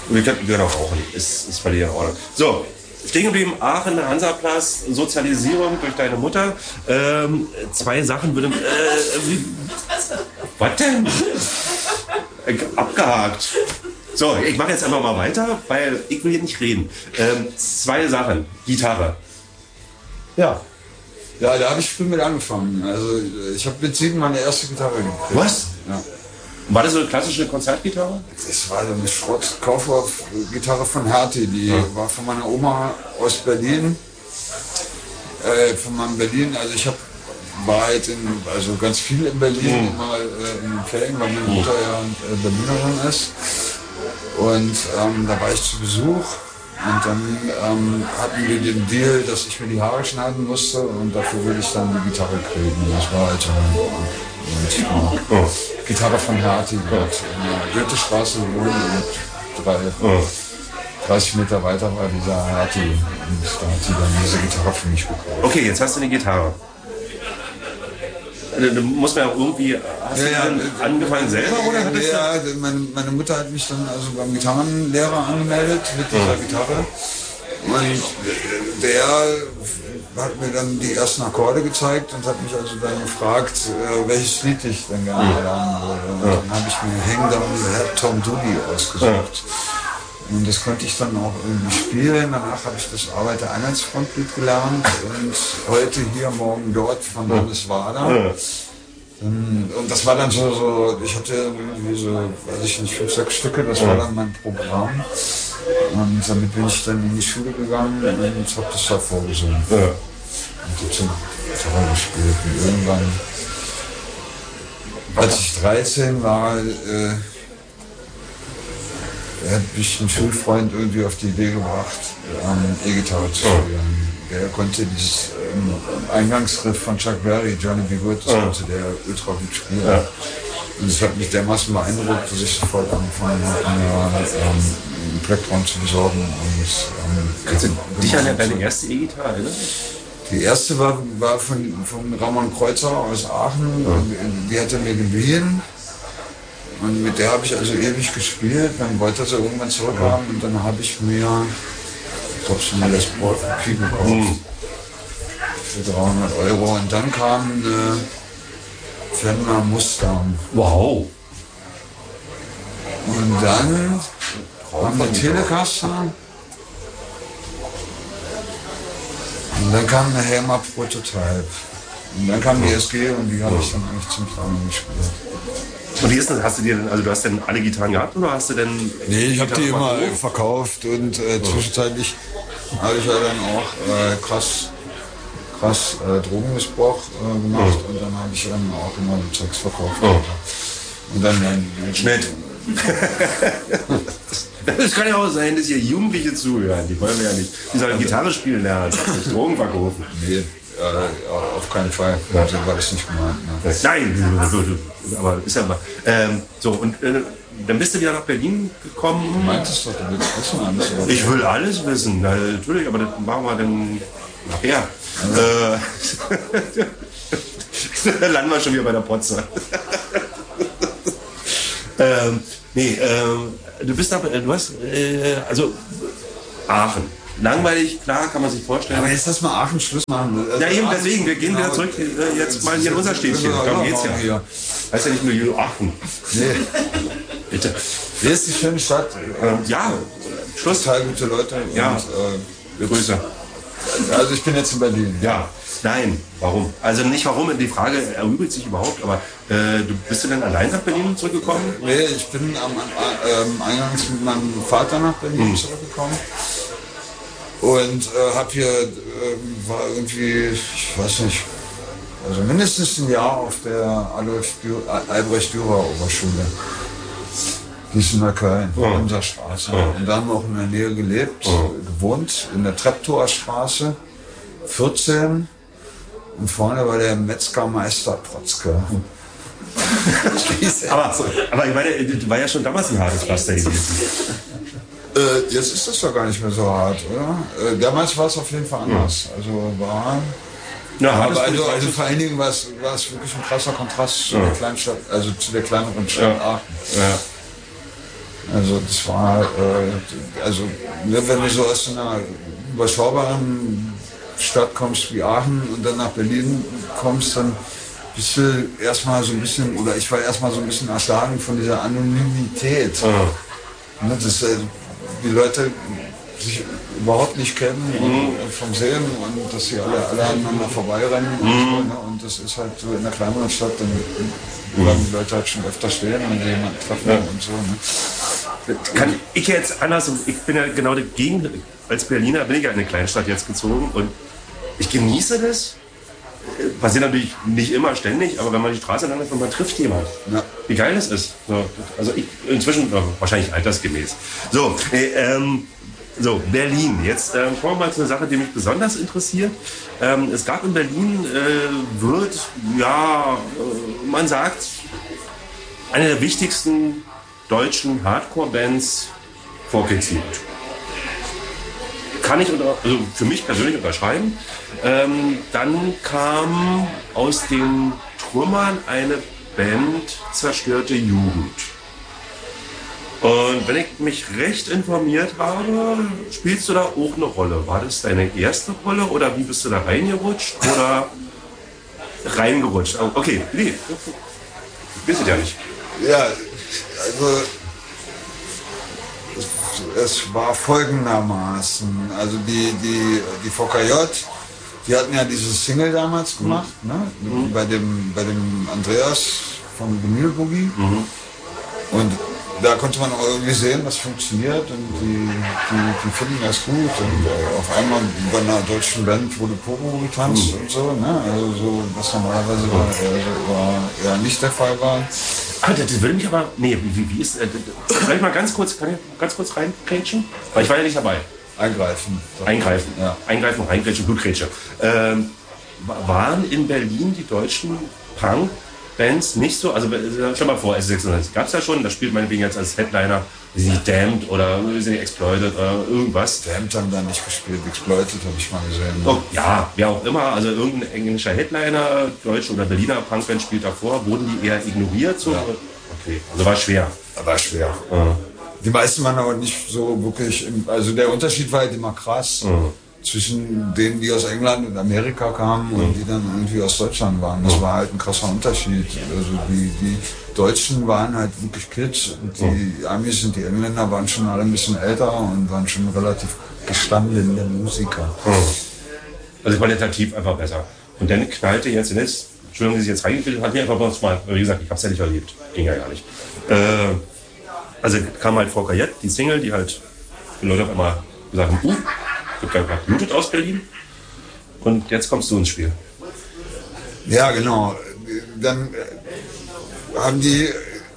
Wir können auch rauchen, ist völlig in Ordnung. So, stehen geblieben, Aachen, Hansaplatz, Sozialisierung durch deine Mutter. Zwei Sachen würde... was denn? Abgehakt. So, ich mache jetzt einfach mal weiter, weil ich will hier nicht reden. Zwei Sachen. Gitarre. Ja. Ja, da habe ich früh mit angefangen. Also ich habe mit 7 meine erste Gitarre gekriegt. Was? Ja. War das so eine klassische Konzertgitarre? Das war so eine Schrott-Kaufhof-Gitarre von Hertie. Die war von meiner Oma aus Berlin. Von meinem Berlin. Also ich war halt also ganz viel in Berlin, immer in den Ferien, weil meine Mutter ja Berlinerin ist. Und da war ich zu Besuch. Und dann hatten wir den Deal, dass ich mir die Haare schneiden musste und dafür würde ich dann die Gitarre kriegen. Das war halt Gitarre von Hertie, dort in der Goethestraße gewohnt und 30 Meter weiter war dieser Hertie. Und da hat sie dann diese Gitarre für mich gekauft. Okay, jetzt hast du eine Gitarre. Da muss man ja auch irgendwie... Hast du dann angefangen selber oder hattest du? Meine Mutter hat mich dann also beim Gitarrenlehrer angemeldet mit dieser Gitarre. Und der hat mir dann die ersten Akkorde gezeigt und hat mich also dann gefragt, welches Lied ich dann gerne lernen würde. Und dann habe ich mir Hang Down the Head Tom Dooley ausgesucht. Und das konnte ich dann auch irgendwie spielen. Danach habe ich das Arbeiter-Einheitsfrontlied gelernt und heute hier, morgen dort von Landeswader. Und das war dann so, ich hatte irgendwie so, weiß ich nicht, 5, 6 Stücke, das war dann mein Programm. Und damit bin ich dann in die Schule gegangen und habe das da vorgesungen. Und dazu gespielt. Und irgendwann, als ich 13 war, hat mich ein Schulfreund irgendwie auf die Idee gebracht, E-Gitarre zu spielen. Der konnte dieses Eingangsriff von Chuck Berry, Johnny B. Good, das konnte der ultra gut spielen. Und das hat mich dermaßen beeindruckt, dass ich sofort angefangen habe, einen Plektron zu besorgen. Kannst du dich an deine erste E-Gitarre erinnern? Die erste war von Ramon Kreuzer aus Aachen. Die hat er mir geliehen. Und mit der habe ich also ewig gespielt. Dann wollte er sie irgendwann zurückhaben und dann habe ich mir, ich glaube schon mal das Pi gekauft. Für 300 €. Und dann kam eine Fender Mustang. Wow. Und dann kam der Telecaster. Und dann kam eine Helmer Prototype. Und dann kam die SG und die habe ich dann eigentlich zum Tragen gespielt. Und die hast du dir denn, also du hast denn alle Gitarren gehabt oder hast du denn... Nee, ich habe die immer verkauft und zwischenzeitlich habe ich ja dann auch krass Drogenmissbrauch gemacht und dann habe ich dann auch immer den Zeugs verkauft. Und dann Schnitt. Das kann ja auch sein, dass hier Jugendliche zuhören, die wollen wir ja nicht. Die sollen Gitarre spielen lernen, nicht Drogen verkaufen. Nee, auf keinen Fall. Ja. So war das nicht gemeint. Ne? Nein, aber ist ja mal. So, und dann bist du wieder nach Berlin gekommen. Du meintest doch, du willst wissen alles. Oder? Ich will alles wissen, natürlich, aber das machen wir dann nachher. Dann landen wir schon wieder bei der Potze. Du hast, also Aachen. Langweilig, klar, kann man sich vorstellen. Aber jetzt lass mal Aachen Schluss machen. Ja, eben deswegen, wir gehen wieder zurück, jetzt mal hier in unser Städtchen. Darum geht's ja. Heißt ja nicht nur Aachen. Nee. Bitte. Hier ist die schöne Stadt. Ja, Schluss. Total gute Leute. Ja, und, Grüße. Also ich bin jetzt in Berlin. Ja, nein, warum? Also nicht warum, die Frage erübrigt sich überhaupt, aber bist du denn allein nach Berlin zurückgekommen? Nee, ich bin eingangs mit meinem Vater nach Berlin zurückgekommen. Und habe hier, war irgendwie, ich weiß nicht, also mindestens ein Jahr auf der Albrecht-Dürer-Oberschule. Die ist in Neukölln, in unserer Straße. Und da haben wir auch in der Nähe gelebt, gewohnt, in der Treptower Straße, 14. Und vorne war der Metzgermeister Protzke. aber ich meine, das war ja schon damals ein hartes Pflaster gewesen. Jetzt ist das doch gar nicht mehr so hart, oder? Damals war es auf jeden Fall anders. Also war... Ja, aber also vor allen Dingen war es wirklich ein krasser Kontrast zu der Kleinstadt, also zu der kleineren Stadt Aachen. Also das war, wenn du so aus so einer überschaubaren Stadt kommst wie Aachen und dann nach Berlin kommst, dann bist du erstmal so ein bisschen, oder ich war erstmal so ein bisschen erschlagen von dieser Anonymität. Ne, dass die Leute sich überhaupt nicht kennen vom Sehen und dass sie alle aneinander vorbeirennen und so, ne? Und das ist halt so in einer kleineren Stadt, dann bleiben die Leute halt schon öfter stehen und jemanden treffen und so. Ne? Kann ich jetzt anders, ich bin ja genau dagegen, als Berliner bin ich ja in eine Kleinstadt jetzt gezogen und ich genieße das. Passiert natürlich nicht immer ständig, aber wenn man die Straße lang ist und man trifft jemanden, wie geil das ist. So, also ich inzwischen wahrscheinlich altersgemäß. So, Berlin. Jetzt kommen wir mal zu einer Sache, die mich besonders interessiert. Es gab in Berlin, man sagt, eine der wichtigsten deutschen Hardcore-Bands vor Kids Jugend. Kann ich für mich persönlich unterschreiben. Dann kam aus den Trümmern eine Band Zerstörte Jugend. Und wenn ich mich recht informiert habe, spielst du da auch eine Rolle. War das deine erste Rolle oder wie bist du da reingerutscht? Oder reingerutscht? Okay, nee, ich weiß es ja nicht. Ja, also es war folgendermaßen, also die VKJ, die hatten ja diese Single damals gemacht, ne? Bei dem Andreas von Vinyl Boogie. Und da konnte man auch irgendwie sehen, was funktioniert und die finden das gut. Und auf einmal bei einer deutschen Band wurde Pogo getanzt und so, ne? Also so, was normalerweise eher nicht der Fall war. Das würde mich aber. Nee, wie ist. Vielleicht mal ganz kurz reinkrätschen? Weil ich war ja nicht dabei. Eingreifen. Ja. Eingreifen, reingrätschen, Blutgrätsche. Waren in Berlin die deutschen Punk-Bands nicht so? Also stell mal vor, S96 gab es ja schon, da spielt meinetwegen jetzt als Headliner Damned oder Exploited oder irgendwas. Damned haben da nicht gespielt, Exploited habe ich mal gesehen. Oh, ja, wer auch immer, also irgendein englischer Headliner, deutsche oder Berliner Punkband spielt davor, wurden die eher ignoriert? So? Ja. Okay, also war schwer. War schwer. Die meisten waren aber nicht so wirklich, also der Unterschied war halt immer krass zwischen denen, die aus England und Amerika kamen und die dann irgendwie aus Deutschland waren. Das war halt ein krasser Unterschied. Also die Deutschen waren halt wirklich Kids und die Amis und die Engländer waren schon alle ein bisschen älter und waren schon relativ gestandene Musiker. Also qualitativ einfach besser. Und dann knallte jetzt in das, Entschuldigung, dass ich jetzt reingefilmt habe, einfach mal, wie gesagt, ich habe es ja nicht erlebt. Ging ja gar nicht. Also kam halt VKJ, die Single, die halt die Leute auf einmal gesagt haben, wird gerade blutet aus Berlin. Und jetzt kommst du ins Spiel. Ja, genau. Dann haben die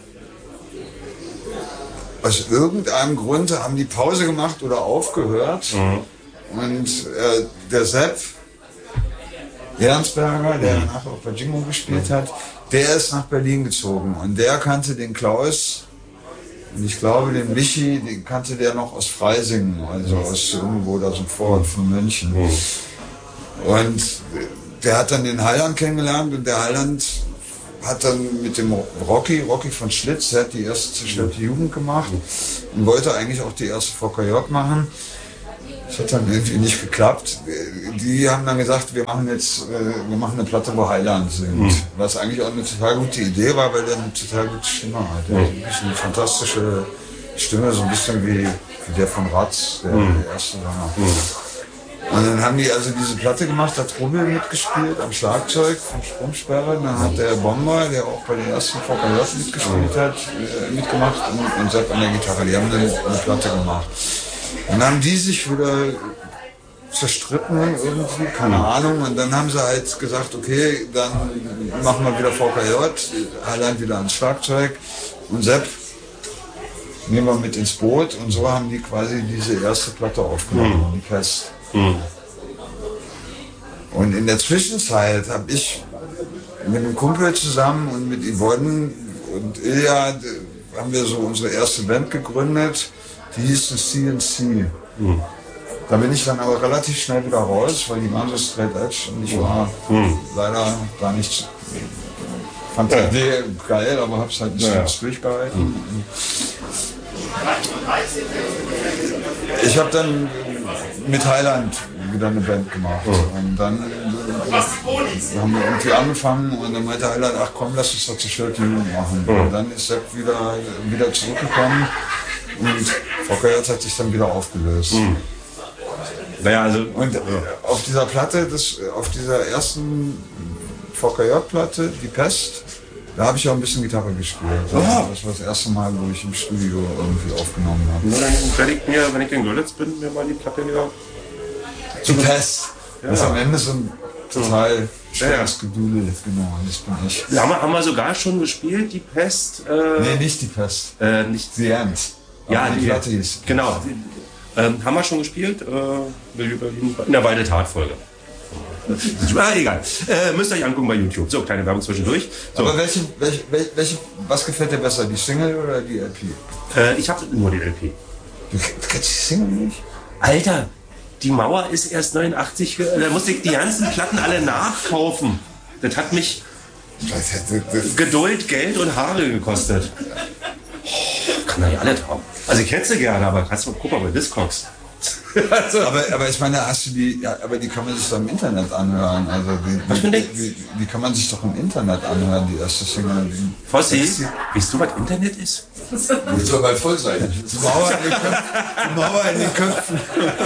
aus irgendeinem Grund haben die Pause gemacht oder aufgehört. Und der Sepp Ernstberger, der nachher auch bei Jingo gespielt hat, der ist nach Berlin gezogen. Und der kannte den Klaus. Und ich glaube, den Michi, den kannte der noch aus Freising, also aus irgendwo da so Vorort von München. Und der hat dann den Heiland kennengelernt und der Heiland hat dann mit dem Rocky von Schlitz, der hat die erste Zerstörte Jugend gemacht und wollte eigentlich auch die erste VKJ machen. Das hat dann irgendwie nicht geklappt. Die haben dann gesagt, wir machen eine Platte, wo Heiland singt. Was eigentlich auch eine total gute Idee war, weil der eine total gute Stimme hat. Der hat wirklich eine fantastische Stimme, so ein bisschen wie der von Ratz, der erste Sänger. Und dann haben die also diese Platte gemacht, hat Rubbel mitgespielt am Schlagzeug von Sprungsperre. Dann hat der Bomber, der auch bei den ersten VKJ mitgespielt hat, mitgemacht und Sepp an der Gitarre. Die haben dann eine Platte gemacht. Und dann haben die sich wieder zerstritten irgendwie, keine Ahnung. Und dann haben sie halt gesagt, okay, dann machen wir wieder VKJ, Heiland wieder ans Schlagzeug und Sepp nehmen wir mit ins Boot. Und so haben die quasi diese erste Platte aufgenommen, die Pest. Und in der Zwischenzeit habe ich mit einem Kumpel zusammen und mit Yvonne und Ilja haben wir so unsere erste Band gegründet. Die hieß CNC. Da bin ich dann aber relativ schnell wieder raus, weil die waren so straight edge und ich war leider gar nicht, fand die Idee geil, aber hab's halt nicht ganz durchgehalten. Ich habe dann mit Highland wieder eine Band gemacht. Und dann haben wir irgendwie angefangen und dann meinte Highland, ach komm, lass uns doch zu Shirt Jugend machen. Und dann ist Sepp wieder zurückgekommen und VKJ hat sich dann wieder aufgelöst. Naja, also. Und auf dieser Platte, auf dieser ersten VKJ-Platte, Die Pest, da habe ich auch ein bisschen Gitarre gespielt. Das war das erste Mal, wo ich im Studio irgendwie aufgenommen habe. Nur dann werde ich mir, wenn ich in Görlitz bin, mir mal die Platte wieder. Die Pest. Ja. Das ist am Ende so ein total schweres Gedudel. Genau, das bin ich. Haben wir sogar schon gespielt, Die Pest? Nee, nicht Die Pest. Nicht The End. Ja, die Platte hieß. Genau. Haben wir schon gespielt? In der Weide-Tat-Folge. Egal. Müsst ihr euch angucken bei YouTube. So, kleine Werbung zwischendurch. So. Aber was gefällt dir besser, die Single oder die LP? Ich habe nur die LP. Du kennst die Single nicht? Alter, die Mauer ist erst 89. Da musste ich die ganzen Platten alle nachkaufen. Das hat mich Geduld, Geld und Haare gekostet. Kann man ja alle haben. Also ich hätte sie gerne, aber kannst du mal gucken bei Discogs. Also. Aber ich meine, aber die kann man sich doch im Internet anhören. Also die kann man sich doch im Internet anhören, die erste Single. Fossi, weißt du, was Internet ist? Muss doch bald voll sein. Die Mauer in den Köpfen.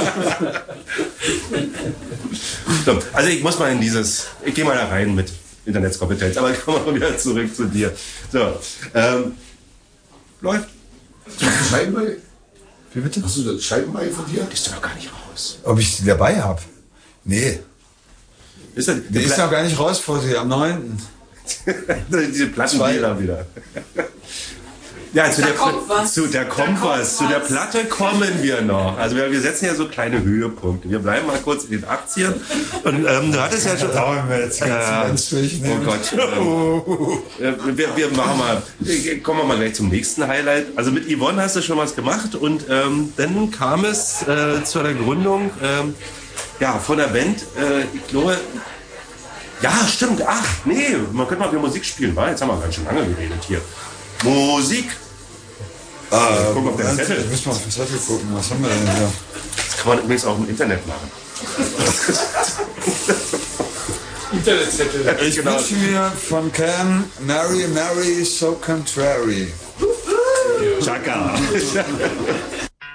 So, also ich muss mal ich gehe mal da rein mit Internetskompetenz, aber kommen wir mal wieder zurück zu dir. So, läuft. Scheibenbein? Wie bitte? Hast du das Scheibenbein von dir? Die ist doch noch gar nicht raus. Ob ich die dabei habe? Nee. Die ist noch gar nicht raus vor sie, am 9. Diese Plattenbilder wieder. Ja, zu der Kompass, zu der Platte kommen wir noch. Also wir setzen ja so kleine Höhepunkte. Wir bleiben mal kurz in den 80ern. Und du hattest ja schon... Oh Gott. Wir machen mal... Kommen wir mal gleich zum nächsten Highlight. Also mit Yvonne hast du schon was gemacht und dann kam es zu der Gründung von der Band. Ich glaube... Ja, stimmt. Ach, nee, man könnte mal wieder Musik spielen. Jetzt haben wir ganz schön lange geredet hier. Musik. Guck auf den Zettel. Ich muss mal auf den Zettel gucken. Was haben wir denn hier? Das kann man übrigens auch im Internet machen. Internetzettel. Ich wünsche mir von Can Mary, Mary, So Contrary. Chaka.